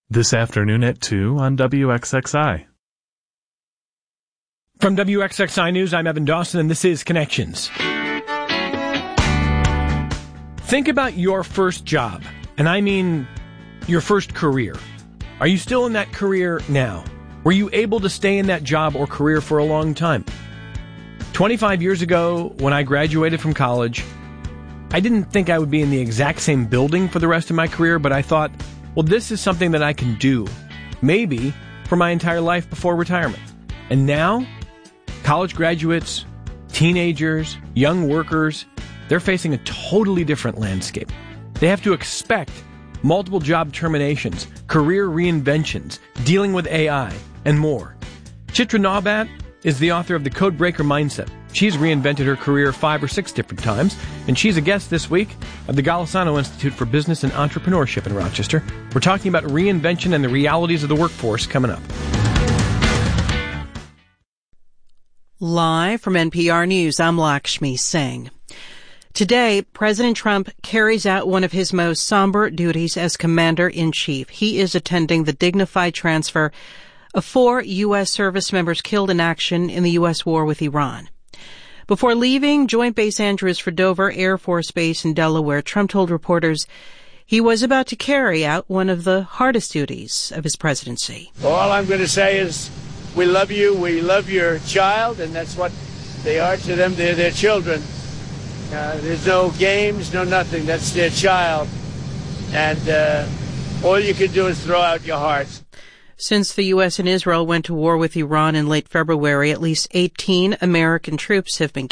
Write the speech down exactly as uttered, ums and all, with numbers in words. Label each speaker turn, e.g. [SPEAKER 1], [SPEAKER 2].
[SPEAKER 1] This afternoon at two on W X X I.
[SPEAKER 2] From W X X I News, I'm Evan Dawson, and this is Connections. Think about your first job, and I mean your first career. Are you still in that career now? Were you able to stay in that job or career for a long time? twenty-five years ago, when I graduated from college, I didn't think I would be in the exact same building for the rest of my career, but I thought, well, this is something that I can do, maybe for my entire life before retirement. And now, college graduates, teenagers, young workers, they're facing a totally different landscape. They have to expect multiple job terminations, career reinventions, dealing with A I, and more. Chitra Nawbat is the author of The Codebreaker Mindset. She's reinvented her career five or six different times, and she's a guest this week of the Golisano Institute for Business and Entrepreneurship in Rochester. We're talking about reinvention and the realities of the workforce coming up.
[SPEAKER 3] Live from N P R News, I'm Lakshmi Singh. Today, President Trump carries out one of his most somber duties as Commander-in-Chief. He is attending the dignified transfer of four U S service members killed in action in the U S war with Iran. Before leaving Joint Base Andrews for Dover Air Force Base in Delaware, Trump told reporters he was about to carry out one of the hardest duties of his presidency.
[SPEAKER 4] All I'm going to say is we love you, we love your child, and that's what they are to them. They're their children. Uh, there's no games, no nothing. That's their child. And uh, all you can do is throw out your hearts.
[SPEAKER 3] Since the U S and Israel went to war with Iran in late February, at least eighteen American troops have been